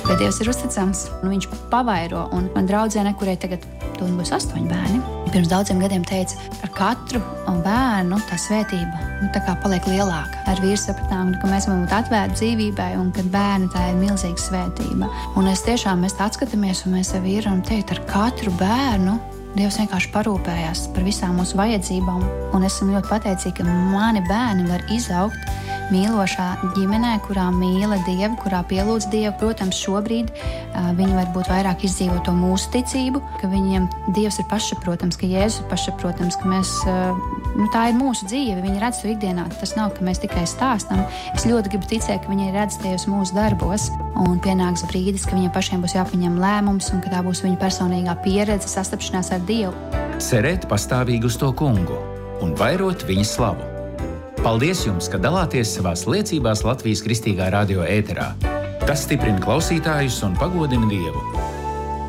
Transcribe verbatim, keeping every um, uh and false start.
Bet Dievs ir uzticams, un viņš pavairo. Un man draudzene, kurai tagad tur būs astoņi bērni, pirms daudziem gadiem teica, ar katru bērnu tā svētība nu, tā kā paliek lielāka. Ar vīru sapratām, ka mēs varam būt atvērti dzīvībai un ka bērni tā ir milzīga svētība. Un es tiešām, mēs tā atskatāmies un mēs ar vīru un teikt, ar katru bērnu Dievs vienkārši parūpējās par visām mūsu vajadzībām. Un esmu ļoti pateicīga, ka mani bērni var izaugt mīlošā ģimenē, kurā mīla Dievu, kurā pielūdz Dievu. Protams, šobrīd uh, viņi varbūt vairāk izdzīvo to mūsu ticību, ka viņiem Dievs ir pašsaprotams, ka Jēzus ir pašsaprotams, ka mēs, uh, nu, tā ir mūsu dzīve, viņi redz to ikdienā. Tas nav, ka mēs tikai stāstam. Es ļoti gribu ticēt, ka viņi redz tajos mūsu darbos. Un pienāks brīdis, ka viņiem pašiem būs jāpieņem lēmums un ka tā būs viņa personīgā pieredze, sastapšanās ar Dievu. Cerēt pastāvīgi uz to kungu un vairot viņa slavu. Paldies jums, ka dalāties savās liecībās Latvijas Kristīgā radio ēterā. Tas stiprina klausītājus un pagodina Dievu.